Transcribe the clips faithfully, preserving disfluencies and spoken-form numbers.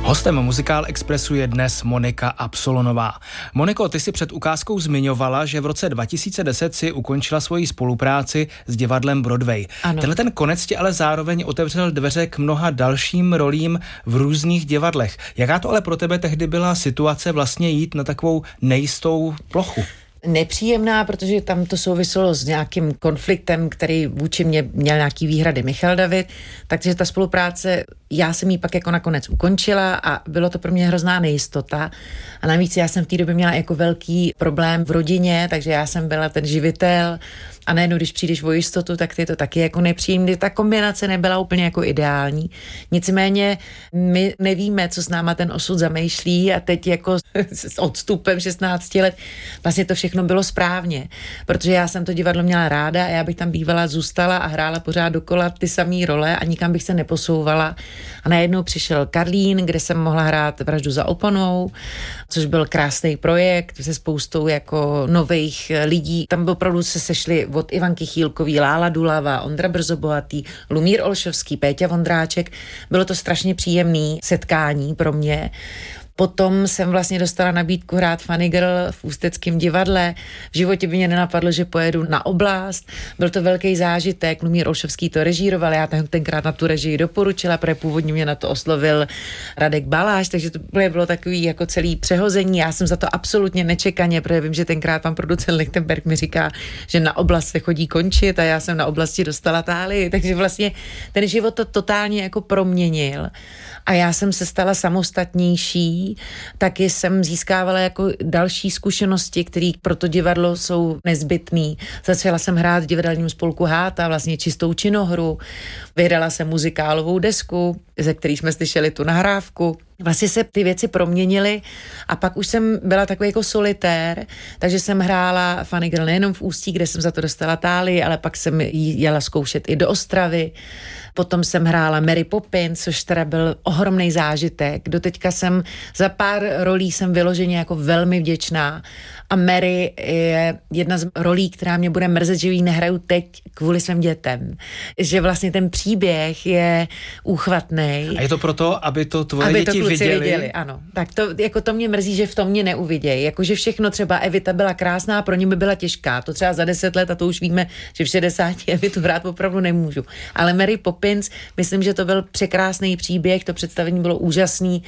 Hostem Muzikál Expressu je dnes Monika Absolonová. Moniko, ty si před ukázkou zmiňovala, že v roce dva tisíce deset si ukončila svoji spolupráci s divadlem Broadway. Ano. Tenhle ten konec ti ale zároveň otevřel dveře k mnoha dalším rolím v různých divadlech. Jaká to ale pro tebe tehdy byla situace vlastně jít na takovou nejistou plochu? Nepříjemná, protože tam to souviselo s nějakým konfliktem, který vůči mě měl nějaký výhrady Michal David, takže ta spolupráce, já jsem ji pak jako nakonec ukončila a bylo to pro mě hrozná nejistota. A navíc já jsem v té době měla jako velký problém v rodině, takže já jsem byla ten živitel a najednou, když přijdeš o jistotu, tak je to taky jako nepříjemný. Ta kombinace nebyla úplně jako ideální. Nicméně my nevíme, co s náma ten osud zamýšlí a teď jako s odstupem šestnácti let vlastně to všechno bylo správně, protože já jsem to divadlo měla ráda a já bych tam bývala, zůstala a hrála pořád dokola ty samý role a nikam bych se neposouvala. A najednou přišel Karlín, kde jsem mohla hrát Vraždu za oponou, což byl krásný projekt se spoustou jako nových lidí. Tam opravdu se sešli od Ivanky Chýlkový, Lála Dulava, Ondra Brzobohatý, Lumír Olšovský, Péťa Vondráček. Bylo to strašně příjemné setkání pro mě. Potom jsem vlastně dostala nabídku hrát Funny Girl v Ústeckém divadle. V životě by mě nenapadlo, že pojedu na oblast. Byl to velký zážitek. Lumír Olšovský to režíroval, já ten, tenkrát na tu režii doporučila, protože původně mě na to oslovil Radek Baláš, takže to bylo takový jako celý přehození. Já jsem za to absolutně nečekaně, protože vím, že tenkrát pan producent Lichtenberg mi říká, že na oblast se chodí končit a já jsem na oblasti dostala Tálii, takže vlastně ten život to totálně jako proměnil. A já jsem se stala samostatnější, taky jsem získávala jako další zkušenosti, které pro to divadlo jsou nezbytný. Začala jsem hrát v divadelním spolku Háta, vlastně čistou činohru, vydala jsem muzikálovou desku, ze který jsme slyšeli tu nahrávku. Vlastně se ty věci proměnily a pak už jsem byla takový jako solitér, takže jsem hrála Funny Girl nejenom v Ústí, kde jsem za to dostala Tálii, ale pak jsem jela zkoušet i do Ostravy. Potom jsem hrála Mary Poppins, což teda byl ohromný zážitek. Doteďka jsem za pár rolí jsem vyloženě jako velmi vděčná. A Mary je jedna z rolí, která mě bude mrzet, že ji nehraju teď kvůli svým dětem. Že vlastně ten příběh je úchvatný. A je to proto, aby to tvoje aby děti to viděli? viděli? Ano. Tak to, jako to mě mrzí, že v tom mě neuvidějí. Jakože všechno třeba Evita byla krásná, pro ně by byla těžká. To třeba za deset let a to už víme, že v šedesáti Evitu hrát opravdu nemůžu. Ale Mary Poppins, myslím, že to byl překrásný příběh, to představení bylo úžasný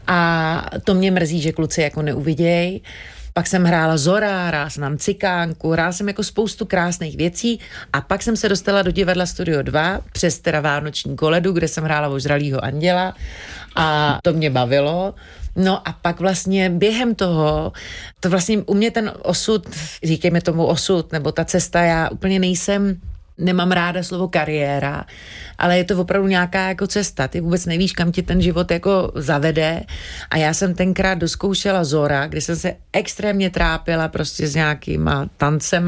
a to mě mrzí, že kluci jako neuvidějí. Pak jsem hrála Zora, hrála jsem tam Cikánku, hrála jsem jako spoustu krásných věcí a pak jsem se dostala do divadla Studio dva přes teda Vánoční koledu, kde jsem hrála Ožralýho anděla a to mě bavilo. No a pak vlastně během toho, to vlastně u mě ten osud, říkejme tomu osud, nebo ta cesta, já úplně nejsem, nemám ráda slovo kariéra, ale je to opravdu nějaká jako cesta. Ty vůbec nevíš, kam ti ten život jako zavede. A já jsem tenkrát doskoušela Zora, kde jsem se extrémně trápila prostě s nějakýma tancema